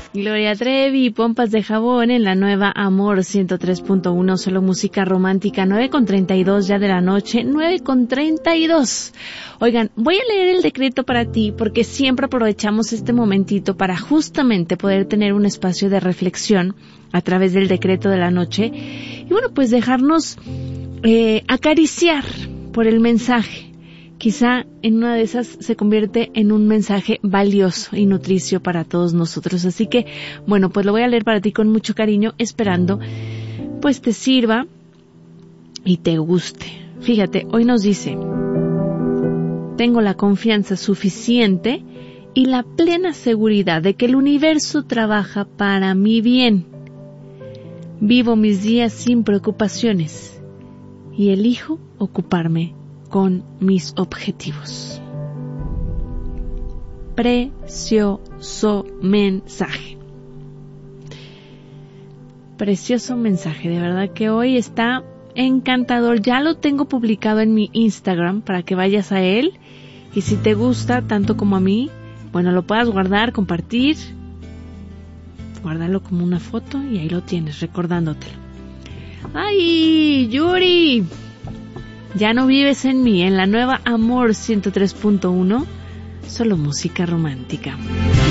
Gloria Trevi, Pompas de Jabón en la nueva Amor 103.1, solo música romántica, 9:32 ya de la noche, 9:32. Oigan, voy a leer el decreto para ti porque siempre aprovechamos este momentito para justamente poder tener un espacio de reflexión a través del decreto de la noche y bueno, pues dejarnos acariciar por el mensaje. Quizá en una de esas se convierte en un mensaje valioso y nutricio para todos nosotros. Así que, bueno, pues lo voy a leer para ti con mucho cariño, esperando pues te sirva y te guste. Fíjate, hoy nos dice: tengo la confianza suficiente y la plena seguridad de que el universo trabaja para mi bien. Vivo mis días sin preocupaciones y elijo ocuparme con mis objetivos. Precioso mensaje. Precioso mensaje, de verdad que hoy está encantador. Ya lo tengo publicado en mi Instagram para que vayas a él y si te gusta tanto como a mí, bueno, lo puedas guardar, compartir, guárdalo como una foto y ahí lo tienes, recordándotelo. ¡Ay, Yuri! Ya no vives en mí, en la nueva Amor 103.1, solo música romántica.